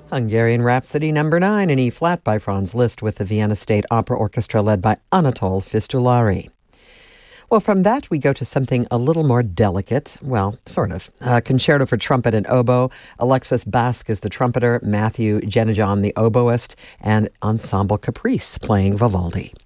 Hungarian Rhapsody number 9 in E-flat by Franz Liszt with the Vienna State Opera Orchestra led by Anatol Fistulari. Well, from that, we go to something a little more delicate. Well, sort of. Concerto for trumpet and oboe. Alexis Basque is the trumpeter, Matthew Genejon the oboist, and Ensemble Caprice playing Vivaldi.